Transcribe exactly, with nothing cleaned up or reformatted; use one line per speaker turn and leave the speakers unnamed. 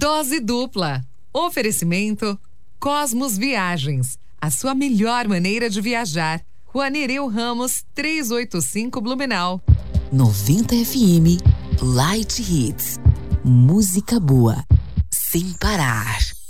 Dose dupla. Oferecimento Cosmos Viagens. A sua melhor maneira de viajar. Rua Nereu Ramos, trezentos e oitenta e cinco, Blumenau.
noventa F M Light Hits. Música boa, sem parar.